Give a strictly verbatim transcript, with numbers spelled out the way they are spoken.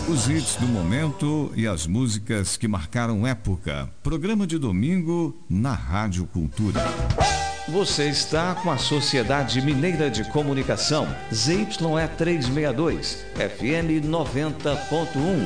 Os hits do momento e as músicas que marcaram época. Programa de domingo na Rádio Cultura. Você está com a Sociedade Mineira de Comunicação, Z Y E trezentos e sessenta e dois, F M noventa ponto um.